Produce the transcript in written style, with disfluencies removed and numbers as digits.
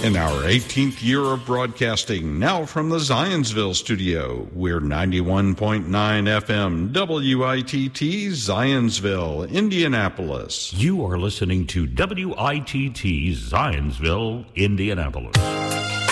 In our 18th year of broadcasting, now from the Zionsville studio, we're 91.9 FM WITT Zionsville, Indianapolis. You are listening to WITT Zionsville, Indianapolis.